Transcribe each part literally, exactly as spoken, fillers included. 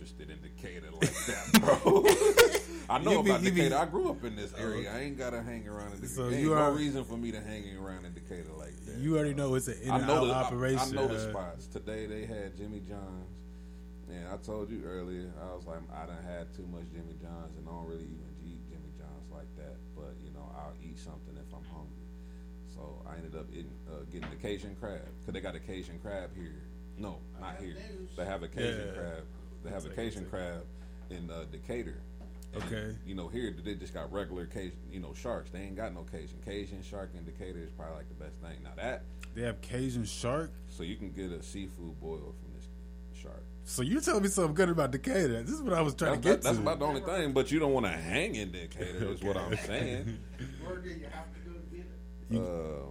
interested in Decatur like that, bro. I know be, about Decatur. Be, I grew up in this area. I ain't gotta hang around in Decatur. So there ain't you no are, reason for me to hang around in Decatur like that. You already know it's an in and out operation. I, I know the spots. Today they had Jimmy John's. And I told you earlier, I was like, I done had too much Jimmy John's, and I don't really even eat Jimmy John's like that. But, you know, I'll eat something if I'm hungry. So I ended up eating, uh, getting the Cajun crab, because they got a Cajun crab here. No, not here. They have a Cajun yeah. crab. They have a Cajun crab in uh, Decatur. And, okay. You know, here they just got regular Cajun, you know, sharks. They ain't got no Cajun. Cajun shark in Decatur is probably like the best thing. Now that. They have Cajun shark? So you can get a seafood boil from this shark. So you telling me something good about Decatur? This is what I was trying that's, to get that, to. That's about the only thing, but you don't want to hang in Decatur is what I'm saying. Where do you have to go to get it? Uh,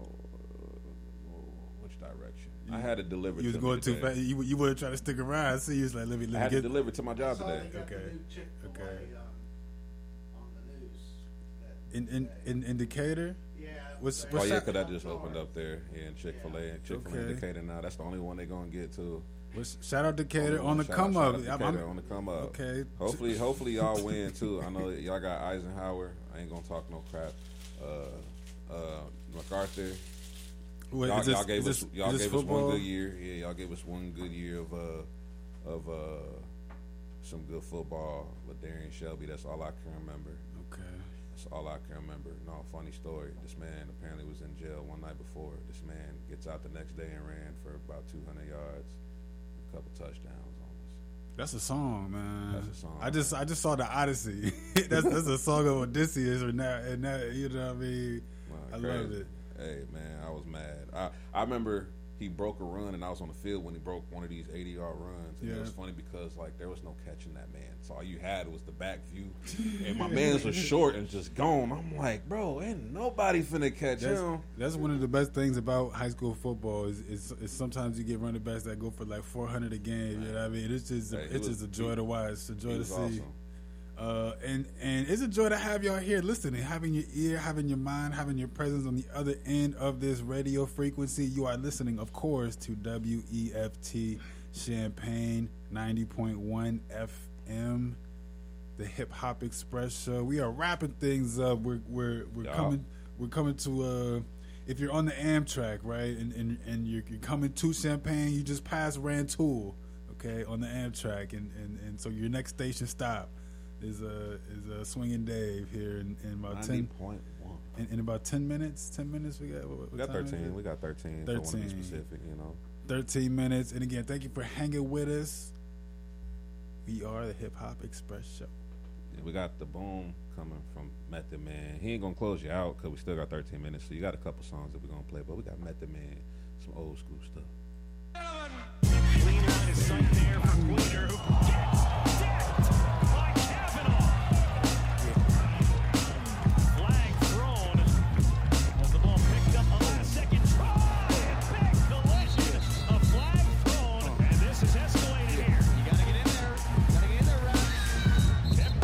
which direction? You, I had it delivered you was to going me too today. fast. You, you weren't trying to stick around. See, you was like, let me, let me I had get it delivered to my job so today. Okay. Okay. Um, on the news in, in, in, in Decatur? Yeah. What's, what's oh, yeah, because that just opened up there yeah, in Chick-fil-A. Yeah. Chick-fil-A okay. in Decatur now. That's the only one they're going to get to. Well, shout out Decatur on the shout come out, up. Shout out Decatur on the come up. Okay. Hopefully, hopefully y'all win too. I know y'all got Eisenhower. I ain't gonna talk no crap. Uh, uh, MacArthur. Wait, y'all, this, y'all gave us this, y'all gave football? us one good year. Yeah, y'all gave us one good year of uh of uh some good football. LaDarian Shelby. That's all I can remember. Okay. That's all I can remember. No, funny story. This man apparently was in jail one night before. This man gets out the next day and ran for about two hundred yards. Couple touchdowns on us. That's a song, man. That's a song. I just I just saw the Odyssey. that's that's a song of Odysseus, or now and that you know what I mean. Wow, I crazy. love it. Hey man, I was mad. I I remember he broke a run and I was on the field when he broke one of these eighty yard runs. And yeah. It was funny because like there was no catching that man. So all you had was the back view, and my man's was short and just gone. I'm like, bro, ain't nobody finna catch that's, him. That's one of the best things about high school football is, is, is sometimes you get running backs that go for like four hundred a game. You know what I mean? It's just hey, it's was, just a joy he, to watch, it's a joy to see. Awesome. Uh, and and it's a joy to have y'all here listening, having your ear, having your mind, having your presence on the other end of this radio frequency. You are listening, of course, to W E F T Champaign ninety point one F M, the Hip Hop Express Show. We are wrapping things up. We're we're we're yeah. coming we're coming to uh, if you're on the Amtrak, right, and and, and you're, you're coming to Champaign, you just pass Rantoul, okay, on the Amtrak, and, and, and so your next station stop is a is a Swinging Dave here in, in about ten point one. In, in about ten minutes. Ten minutes. We got. What, what we got thirteen. We got thirteen. Thirteen. For one to be specific, you know. Thirteen minutes. And again, thank you for hanging with us. We are the Hip Hop Express Show. Yeah, we got the boom coming from Method Man. He ain't gonna close you out because we still got thirteen minutes. So you got a couple songs that we're gonna play, but we got Method Man, some old school stuff. Cleaner is there for Cleaner.